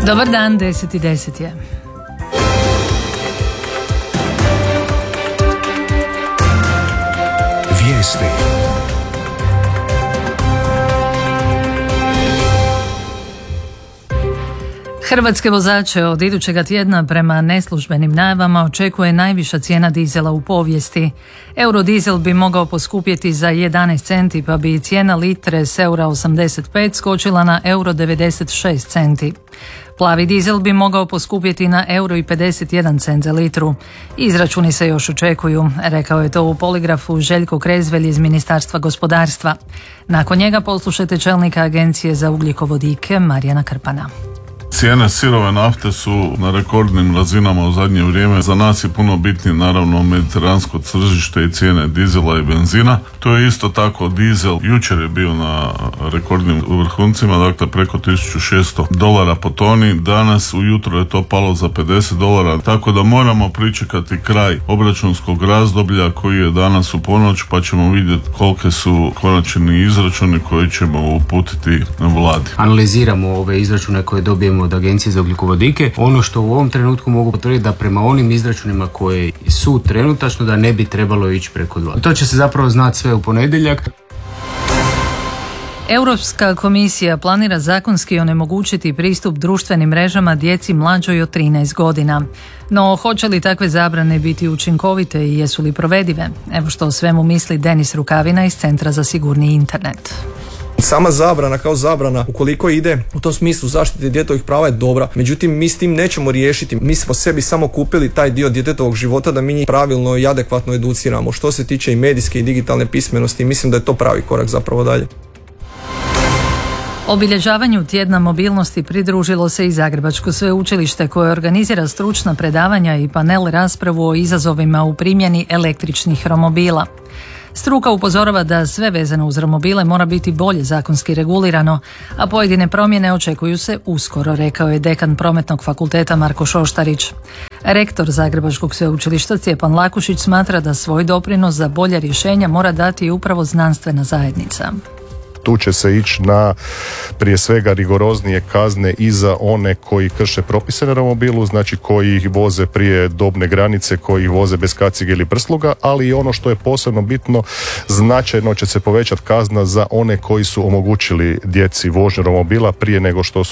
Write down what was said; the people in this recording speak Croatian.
Dobar dan, 10:10 je. Vijesti. Hrvatske vozače od idućega tjedna prema neslužbenim najavama očekuje najviša cijena dizela u povijesti. Eurodizel bi mogao poskupjeti za 11 centi, pa bi cijena litre s eura 85 skočila na euro 96 centi. Plavi dizel bi mogao poskupjeti na euro i 51 cent za litru. Izračuni se još očekuju, rekao je to u Poligrafu Željko Krezvelj iz Ministarstva gospodarstva. Nakon njega poslušajte čelnika Agencije za ugljikovodike Marijana Krpana. Cijene sirove nafte su na rekordnim razinama u zadnje vrijeme. Za nas je puno bitnije naravno mediteransko tržište i cijene dizela i benzina. To je isto tako dizel. Jučer je bio na rekordnim vrhuncima, dakle preko $1.600 po toni. Danas ujutro je to palo za $50, tako da moramo pričekati kraj obračunskog razdoblja koji je danas u ponoć, pa ćemo vidjeti kolike su konačni izračuni koji ćemo uputiti vladi. Analiziramo ove izračune koje dobijemo od Agencije za ugljikovodike. Ono što u ovom trenutku mogu potvrditi da prema onim izračunima koji su trenutačno da ne bi trebalo ići preko 2. To će se zapravo znati sve u ponedjeljak. Europska komisija planira zakonski onemogućiti pristup društvenim mrežama djeci mlađoj od 13 godina. No, hoće li takve zabrane biti učinkovite i jesu li provedive? Evo što o svemu misli Denis Rukavina iz Centra za sigurni internet. Sama zabrana kao zabrana, ukoliko ide u tom smislu zaštite djetetovih prava je dobra, međutim mi s tim nećemo riješiti. Mi smo sebi samo kupili taj dio djetetovog života da mi njih pravilno i adekvatno educiramo. Što se tiče i medijske i digitalne pismenosti, mislim da je to pravi korak zapravo dalje. Obilježavanju tjedna mobilnosti pridružilo se i Zagrebačko sveučilište koje organizira stručna predavanja i panel raspravu o izazovima u primjeni električnih romobila. Struka upozorava da sve vezano uz romobile mora biti bolje zakonski regulirano, a pojedine promjene očekuju se uskoro, rekao je dekan Prometnog fakulteta Marko Šoštarić. Rektor Zagrebačkog sveučilišta Stjepan Lakušić smatra da svoj doprinos za bolje rješenja mora dati upravo znanstvena zajednica. Tu će se ići na prije svega rigoroznije kazne i za one koji krše propise na romobilu, znači koji ih voze prije dobne granice, koji ih voze bez kacige ili prsluga, ali i ono što je posebno bitno, značajno će se povećati kazna za one koji su omogućili djeci vožnju romobila prije nego što su